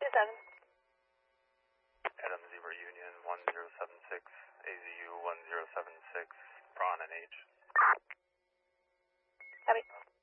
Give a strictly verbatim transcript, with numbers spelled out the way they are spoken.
two seven. Adam Zebra Union one zero seven six, A Z U one zero seven six, Prawn and H. Copy.